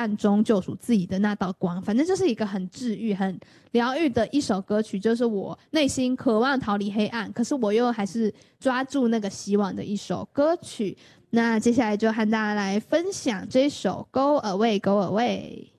暗中救赎自己的那道光。反正就是一个很治愈很疗愈的一首歌曲，就是我内心渴望逃离黑暗，可是我又还是抓住那个希望的一首歌曲。那接下来就和大家来分享这首 Go Away Go Away。